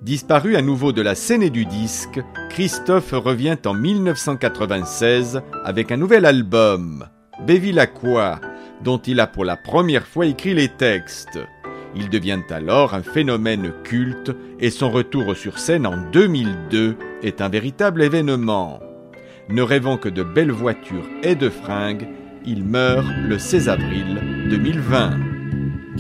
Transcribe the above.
Disparu à nouveau de la scène et du disque, Christophe revient en 1996 avec un nouvel album, Bevilacqua, dont il a pour la première fois écrit les textes. Il devient alors un phénomène culte et son retour sur scène en 2002 est un véritable événement. Ne rêvant que de belles voitures et de fringues, il meurt le 16 avril 2020.